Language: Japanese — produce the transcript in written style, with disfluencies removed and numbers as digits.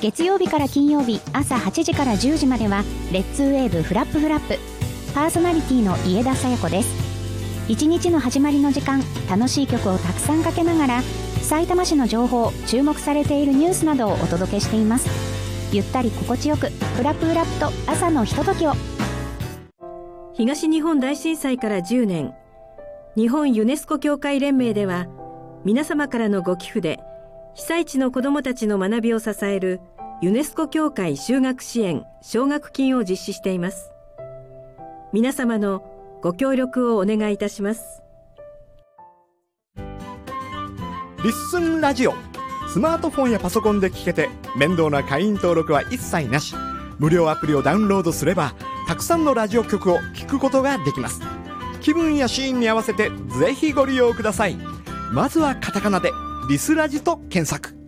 月曜日から金曜日朝8時から10時まではレッツウェーブフラップフラップ、パーソナリティの家田紗耶子です。一日の始まりの時間、楽しい曲をたくさんかけながらさいたま市の情報、注目されているニュースなどをお届けしています。ゆったり心地よくフラップフラップと朝のひとときを。 東日本大震災から10年、日本ユネスコ協会連盟では皆様からのご寄付で被災地の子どもたちの学びを支えるユネスコ協会就学支援奨学金を実施しています。皆様のご協力をお願いいたします。 リッスンラジオ、スマートフォンやパソコンで聞けて面倒な会員登録は一切なし。無料アプリをダウンロードすればたくさんのラジオ局を聞くことができます。気分やシーンに合わせてぜひご利用ください。まずはカタカナでリスラジと検索。